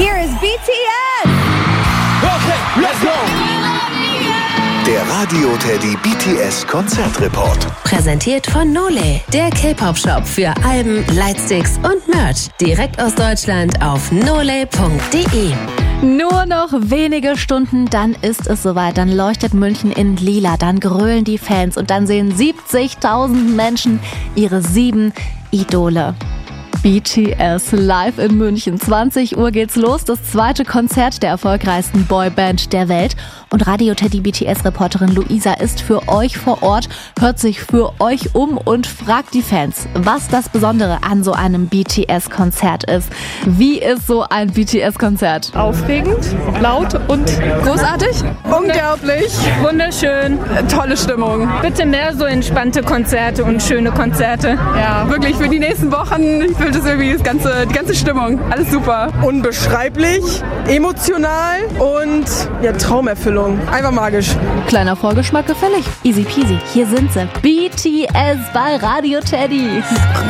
Here is BTS! Okay, let's go! Der Radio Teddy BTS Konzertreport. Präsentiert von Nole, der K-Pop-Shop für Alben, Lightsticks und Merch. Direkt aus Deutschland auf nole.de. Nur noch wenige Stunden, dann ist es soweit. Dann leuchtet München in lila, dann grölen die Fans und dann sehen 70.000 Menschen ihre 7 Idole. BTS live in München. 20 Uhr geht's los. Das zweite Konzert der erfolgreichsten Boyband der Welt. Und Radio Teddy BTS-Reporterin Luisa ist für euch vor Ort, hört sich für euch um und fragt die Fans, was das Besondere an so einem BTS-Konzert ist. Wie ist so ein BTS-Konzert? Aufregend, laut und großartig. Unglaublich, wunderschön, tolle Stimmung. Bitte mehr so entspannte Konzerte und schöne Konzerte. Ja, wirklich für die nächsten Wochen. Ich will das irgendwie, die ganze Stimmung. Alles super. Unbeschreiblich, emotional und ja, Traumerfüllung. Einfach magisch. Kleiner Vorgeschmack gefällig. Easy peasy. Hier sind sie. BTS bei Radio Teddy.